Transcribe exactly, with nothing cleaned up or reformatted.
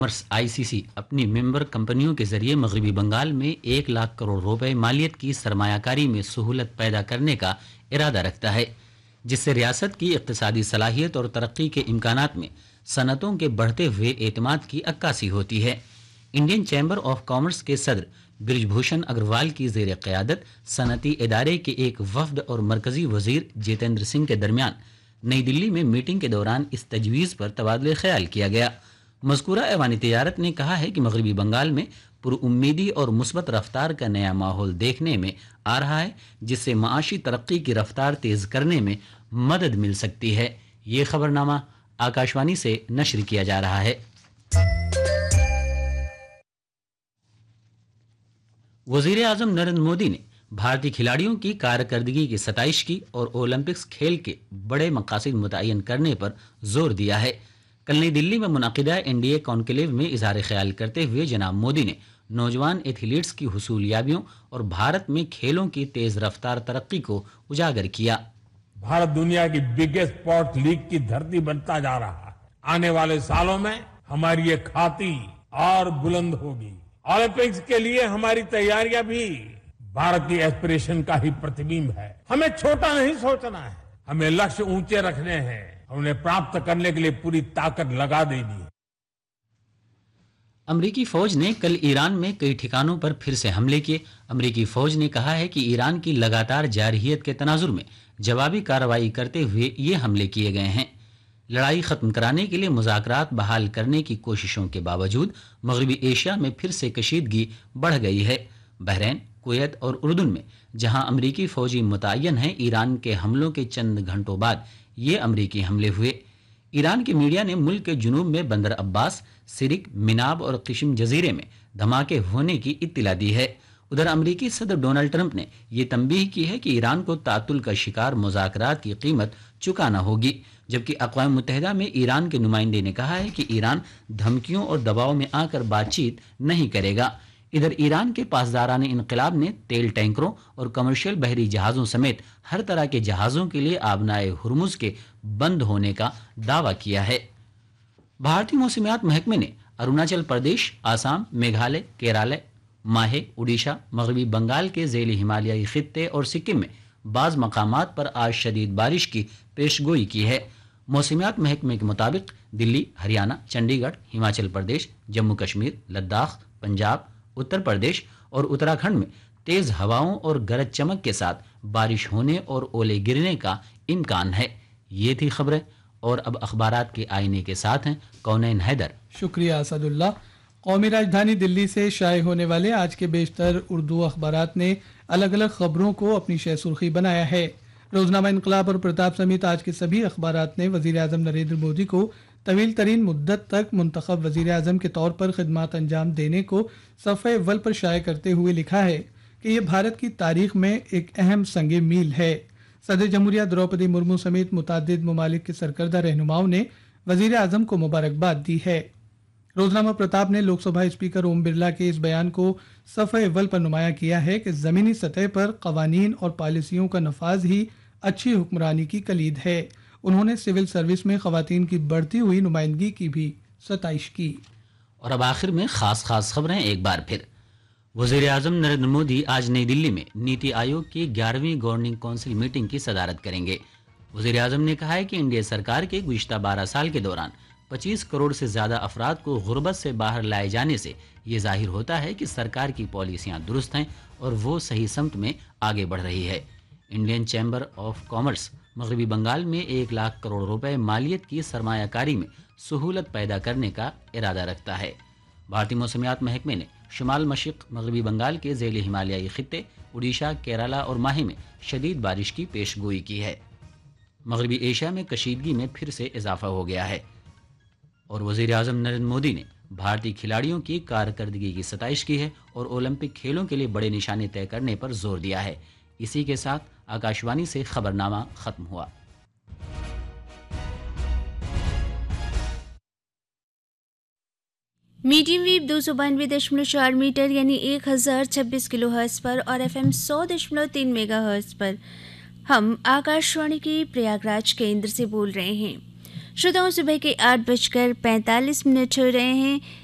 Commerce آئی سی سی اپنی ممبر کمپنیوں کے ذریعے مغربی بنگال میں ایک لاکھ کروڑ روپے مالیت کی سرمایہ کاری میں سہولت پیدا کرنے کا ارادہ رکھتا ہے، جس سے ریاست کی اقتصادی صلاحیت اور ترقی کے امکانات میں صنعتوں کے بڑھتے ہوئے اعتماد کی عکاسی ہوتی ہے۔ انڈین چیمبر آف کامرس کے صدر برج بھوشن اگروال کی زیر قیادت صنعتی ادارے کے ایک وفد اور مرکزی وزیر جتیندر سنگھ کے درمیان نئی دلی میں میٹنگ کے دوران اس تجویز پر تبادلہ خیال کیا گیا۔ مذکورہ ایوان تجارت نے کہا ہے کہ مغربی بنگال میں پر امیدی اور مثبت رفتار کا نیا ماحول دیکھنے میں آ رہا ہے، جس سے معاشی ترقی کی رفتار تیز کرنے میں مدد مل سکتی ہے۔ یہ خبرنامہ آکاشوانی سے نشر کیا جا رہا ہے۔ وزیر اعظم نریندر مودی نے بھارتی کھلاڑیوں کی کارکردگی کی ستائش کی اور اولمپکس کھیل کے بڑے مقاصد متعین کرنے پر زور دیا ہے۔ کل نئی دلی میں منعقدہ این ڈی اے کانکلیو میں اظہار خیال کرتے ہوئے جناب مودی نے نوجوان ایتھلیٹس کی حصولیابیوں اور بھارت میں کھیلوں کی تیز رفتار ترقی کو اجاگر کیا۔ بھارت دنیا کی بگیسٹ اسپورٹ لیگ کی دھرتی بنتا جا رہا ہے۔ آنے والے سالوں میں ہماری یہ کھاتی اور بلند ہوگی۔ اولمپکس کے لیے ہماری تیاریاں بھی بھارت کی ایسپریشن کا ہی پرتبمب ہے۔ ہمیں چھوٹا نہیں سوچنا ہے، ہمیں لکष्य اونچے رکھنے ہیں، انہیں پراپت کرنے کے لیے پوری طاقت لگا دینی ہے۔ امریکی فوج نے کل ایران میں کئی ٹھکانوں پر پھر سے حملے کیے۔ امریکی فوج نے کہا ہے کہ ایران کی لگاتار جارحیت کے تناظر میں جوابی کارروائی کرتے ہوئے یہ حملے کیے گئے ہیں۔ لڑائی ختم کرانے کے لیے مذاکرات بحال کرنے کی کوششوں کے باوجود مغربی ایشیا میں پھر سے کشیدگی بڑھ گئی ہے۔ بحرین، کویت اور اردن میں جہاں امریکی فوجی متعین ہیں، ایران کے حملوں کے چند گھنٹوں بعد یہ امریکی حملے ہوئے۔ ایران کی میڈیا نے ملک کے جنوب میں بندر عباس، سرک، مناب اور قشم جزیرے میں دھماکے ہونے کی اطلاع دی ہے۔ ادھر امریکی صدر ڈونلڈ ٹرمپ نے یہ تنبیہ کی ہے کہ ایران کو تعطل کا شکار مذاکرات کی قیمت چکانا ہوگی، جبکہ اقوام متحدہ میں ایران کے نمائندے نے کہا ہے کہ ایران دھمکیوں اور دباؤ میں آ کر بات چیت نہیں کرے گا۔ ادھر ایران کے پاسداران انقلاب نے تیل ٹینکروں اور کمرشل بحری جہازوں سمیت ہر طرح کے جہازوں کے لیے آبنائے ہرمز کے بند ہونے کا دعویٰ کیا ہے۔ بھارتی موسمیات محکمے نے اروناچل پردیش، آسام، میگھالیہ، کیرالہ، ماہے، اڈیشہ، مغربی بنگال کے ذیلی ہمالیائی خطے اور سکم میں بعض مقامات پر آج شدید بارش کی پیش گوئی کی ہے۔ موسمیات محکمے کے مطابق دلی، ہریانہ، چنڈی گڑھ، ہماچل پردیش، جموں کشمیر، لداخ، پنجاب، اتر پردیش اور اتراکھنڈ میں تیز ہواؤں اور گرج چمک کے ساتھ بارش ہونے اور اولے گرنے کا امکان ہے۔ یہ تھی خبریں، اور اب اخبارات کے آئینے کے ساتھ ہیں کونین حیدر۔ شکریہ اسد اللہ۔ قومی راجدھانی دلی سے شائع ہونے والے آج کے بیشتر اردو اخبارات نے الگ الگ خبروں کو اپنی شہ سرخی بنایا ہے۔ روزنامہ انقلاب اور پرتاپ سمیت آج کے سبھی اخبارات نے وزیر اعظم نریندر مودی کو طویل ترین مدت تک منتخب وزیر اعظم کے طور پر خدمات انجام دینے کو صفحہ اول پر شائع کرتے ہوئے لکھا ہے کہ یہ بھارت کی تاریخ میں ایک اہم سنگ میل ہے۔ صدر جمہوریہ دروپدی مرمو سمیت متعدد ممالک کے سرکردہ رہنماؤں نے وزیر اعظم کو مبارکباد دی ہے۔ روزنامہ پرتاپ نے لوک سبھا اسپیکر اوم برلا کے اس بیان کو صفحہ اول پر نمایاں کیا ہے کہ زمینی سطح پر قوانین اور پالیسیوں کا نفاذ ہی اچھی حکمرانی کی کلید ہے۔ انہوں نے سول سروس میں خواتین کی بڑھتی ہوئی نمائندگی کی بھی ستائش کی۔ اور اب آخر میں خاص خاص خبریں ایک بار پھر۔ وزیر اعظم نریندر مودی آج نئی دلی میں نیتی آیوگ کی گیارہویں گورننگ کونسل میٹنگ کی صدارت کریں گے۔ وزیر اعظم نے کہا ہے کہ انڈیا سرکار کے گزشتہ بارہ سال کے دوران پچیس کروڑ سے زیادہ افراد کو غربت سے باہر لائے جانے سے یہ ظاہر ہوتا ہے کہ سرکار کی پالیسیاں درست ہیں اور وہ صحیح سمت میں آگے بڑھ رہی ہے۔ انڈین چیمبر آف کامرس مغربی بنگال میں ایک لاکھ کروڑ روپے مالیت کی سرمایہ کاری میں سہولت پیدا کرنے کا ارادہ رکھتا ہے۔ بھارتی موسمیات محکمے نے شمال مشرق مغربی بنگال کے ذیلی ہمالیائی خطے اڈیشہ، کیرالہ اور ماہے میں شدید بارش کی پیش گوئی کی ہے۔ مغربی ایشیا میں کشیدگی میں پھر سے اضافہ ہو گیا ہے۔ اور وزیر اعظم نریندر مودی نے بھارتی کھلاڑیوں کی کارکردگی کی ستائش کی ہے اور اولمپک کھیلوں کے لیے بڑے نشانے طے کرنے پر زور دیا ہے۔ اسی کے ساتھ آکاشوانی سے خبرنامہ ختم ہوا۔ میڈیم ویو دو سو بانوے دشملو چار میٹر یعنی ایک ہزار چھبیس کلو ہرٹز پر اور ایف ایم سو دشملو تین میگا ہرٹز پر ہم آکاشوانی کی پریاگ راج کیندر سے بول رہے ہیں۔ شروتاؤں صبح کے آٹھ بج کر پینتالیس منٹ ہو رہے ہیں۔